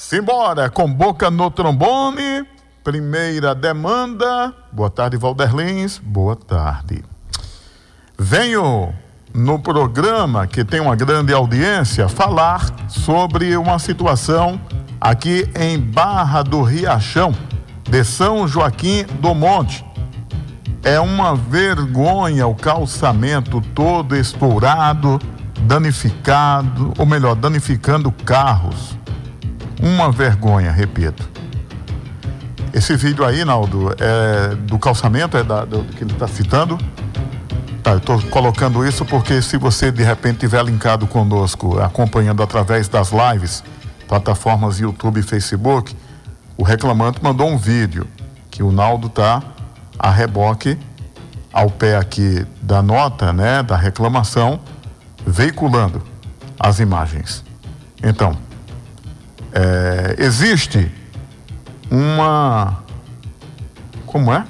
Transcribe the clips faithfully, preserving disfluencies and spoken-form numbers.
Simbora com Boca no Trombone, primeira demanda. Boa tarde, Valderlins. Boa tarde. Venho no programa que tem uma grande audiência falar sobre uma situação aqui em Barra do Riachão, de São Joaquim do Monte. É uma vergonha o calçamento todo estourado, danificado, ou melhor, danificando carros. Uma vergonha, repito. Esse vídeo aí, Naldo, é do calçamento, é da, do que ele está citando. Tá, eu estou colocando isso porque se você de repente estiver linkado conosco, acompanhando através das lives, plataformas YouTube e Facebook, o reclamante mandou um vídeo que o Naldo está a reboque ao pé aqui da nota, né, da reclamação, veiculando as imagens. Então, é, existe uma, como é?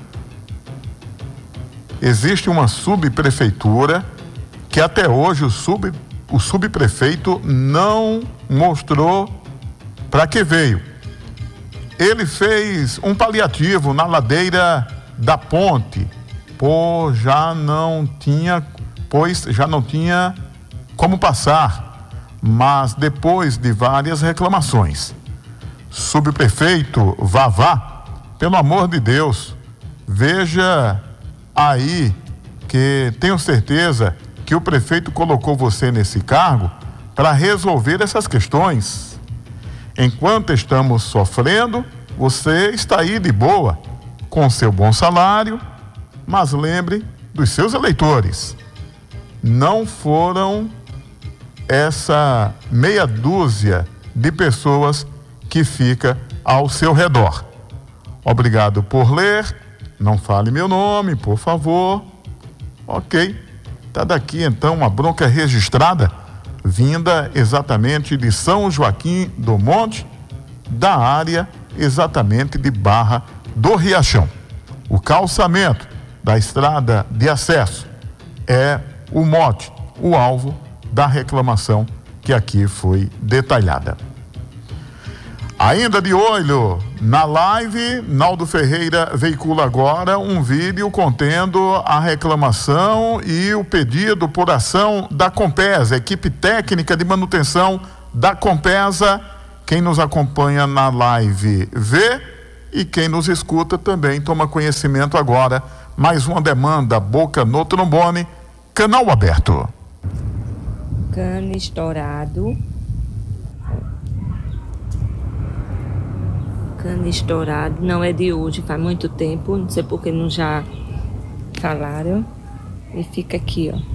Existe uma subprefeitura que até hoje o, sub, o subprefeito não mostrou para que veio. Ele fez um paliativo na ladeira da ponte, pois já não tinha, pois já não tinha como passar. Mas depois de várias reclamações, subprefeito Vavá, pelo amor de Deus, veja aí que tenho certeza que o prefeito colocou você nesse cargo para resolver essas questões. Enquanto estamos sofrendo, você está aí de boa, com seu bom salário, mas lembre dos seus eleitores. Não foram essa meia dúzia de pessoas que fica ao seu redor. Obrigado por ler, não fale meu nome, por favor. Ok, tá daqui então uma bronca registrada, vinda exatamente de São Joaquim do Monte, da área exatamente de Barra do Riachão. O calçamento da estrada de acesso é o mote, o alvo da reclamação que aqui foi detalhada. Ainda de olho na live, Naldo Ferreira veicula agora um vídeo contendo a reclamação e o pedido por ação da Compesa, equipe técnica de manutenção da Compesa. Quem nos acompanha na live vê e quem nos escuta também toma conhecimento agora. Mais uma demanda, Boca no Trombone, canal aberto. Cano estourado. Cano estourado, não é de hoje, faz muito tempo, não sei porque não já falaram. E fica aqui, ó,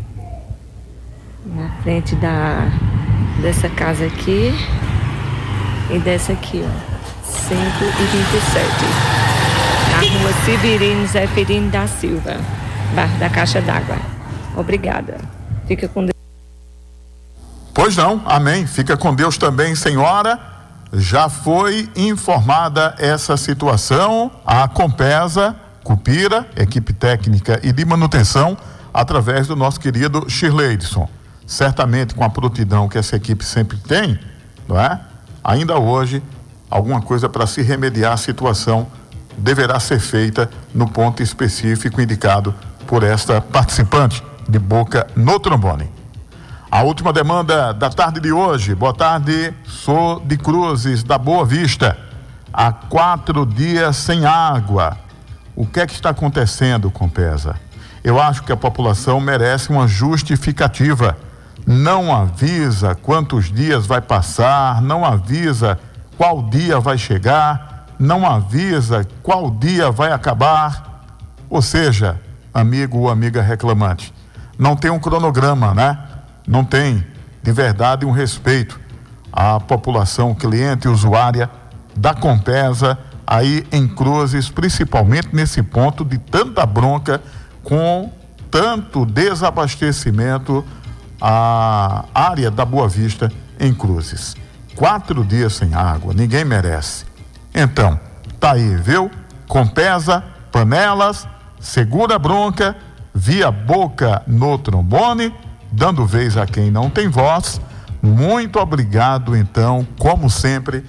na frente da dessa casa aqui e dessa aqui, ó, cento e vinte e sete, na rua Severino Zeferino da Silva, Barra da Caixa d'Água. Obrigada. Fica com Deus. Pois não, amém. Fica com Deus também, senhora. Já foi informada essa situação, a Compesa, Cupira, equipe técnica e de manutenção, através do nosso querido Shirleidson. Certamente com a prontidão que essa equipe sempre tem, não é? Ainda hoje, alguma coisa para se remediar a situação deverá ser feita no ponto específico indicado por esta participante de Boca no Trombone. A última demanda da tarde de hoje. Boa tarde, sou de Cruzes, da Boa Vista. Há quatro dias sem água. O que é que está acontecendo, Compesa? Eu acho que a população merece uma justificativa. Não avisa quantos dias vai passar, não avisa qual dia vai chegar, não avisa qual dia vai acabar. Ou seja, amigo ou amiga reclamante, não tem um cronograma, né? Não tem, de verdade, um respeito à população cliente e usuária da Compesa aí em Cruzes, principalmente nesse ponto de tanta bronca, com tanto desabastecimento à área da Boa Vista em Cruzes. Quatro dias sem água, ninguém merece. Então, tá aí, viu? Compesa, panelas, segura a bronca, via Boca no Trombone, dando vez a quem não tem voz. Muito obrigado, então, como sempre,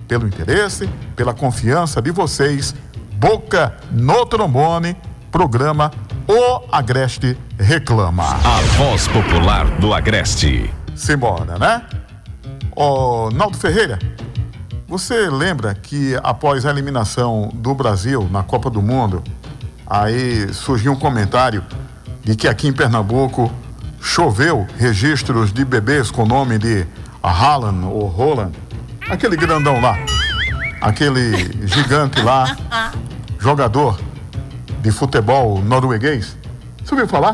pelo interesse, pela confiança de vocês. Boca no trombone, programa O Agreste Reclama. A voz popular do Agreste. Simbora, né? Ô, Naldo Ferreira, você lembra que após a eliminação do Brasil na Copa do Mundo, aí surgiu um comentário de que aqui em Pernambuco choveu registros de bebês com o nome de Haaland ou Roland, aquele grandão lá, aquele gigante lá, jogador de futebol norueguês. Você ouviu falar?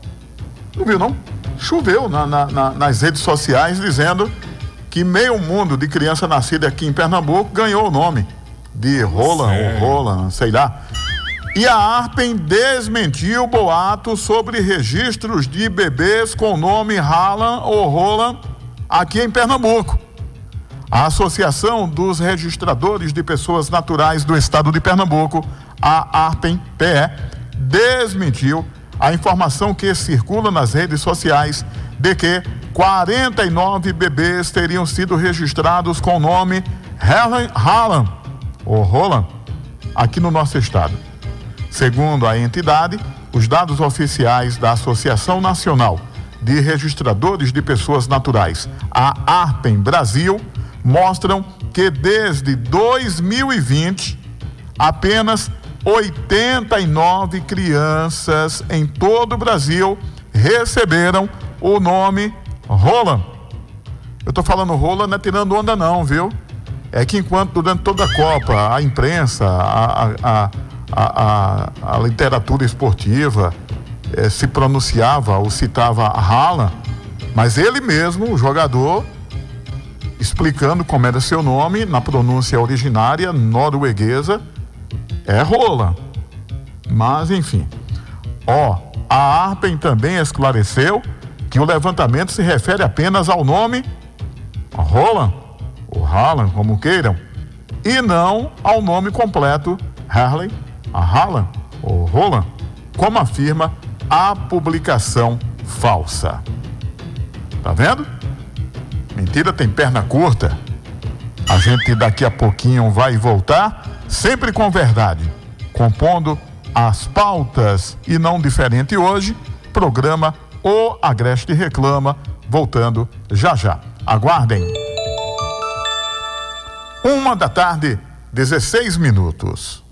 Não viu, não? Choveu na, na, na, nas redes sociais dizendo que meio mundo de criança nascida aqui em Pernambuco ganhou o nome de Roland ou Roland, sei lá. E a Arpen desmentiu boatos sobre registros de bebês com o nome Haaland ou Roland aqui em Pernambuco. A Associação dos Registradores de Pessoas Naturais do Estado de Pernambuco, a Arpen-P E, desmentiu a informação que circula nas redes sociais de que quarenta e nove bebês teriam sido registrados com o nome Haaland ou Roland aqui no nosso estado. Segundo a entidade, os dados oficiais da Associação Nacional de Registradores de Pessoas Naturais, a Arpen Brasil, mostram que desde dois mil e vinte, apenas oitenta e nove crianças em todo o Brasil receberam o nome Roland. Eu tô falando Roland, não é tirando onda não, viu? É que enquanto durante toda a Copa, a imprensa, a, a, a, a, a literatura esportiva eh, se pronunciava ou citava Haaland, mas ele mesmo, o jogador, explicando como era seu nome, na pronúncia originária norueguesa, é Roland. Mas, enfim. Ó, a Arpen também esclareceu que o levantamento se refere apenas ao nome Roland, ou Haaland, como queiram, e não ao nome completo Harley, a Haaland, ou Roland, como afirma a publicação falsa. Tá vendo? Mentira tem perna curta. A gente daqui a pouquinho vai voltar, sempre com verdade, compondo as pautas e não diferente hoje, programa O Agreste Reclama, voltando já já. Aguardem. Uma da tarde, dezesseis minutos.